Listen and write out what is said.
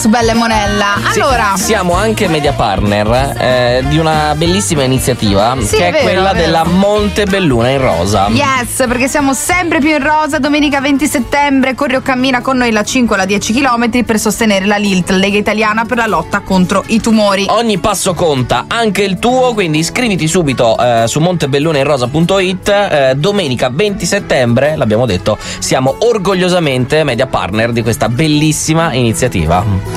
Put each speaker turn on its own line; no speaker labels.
su Bella e Monella. Allora,
sì, siamo anche media partner di una bellissima iniziativa,
sì,
che è quella della Montebelluna in rosa.
Yes, perché siamo sempre più in rosa. Domenica 20 settembre corri o cammina con noi la 5 e la 10 km per sostenere la LILT, Lega Italiana per la lotta contro i tumori.
Ogni passo conta, anche il tuo, quindi iscriviti subito su montebellunainrosa.it. Domenica 20 settembre, l'abbiamo detto, siamo orgogliosamente media partner di questa bellissima iniziativa.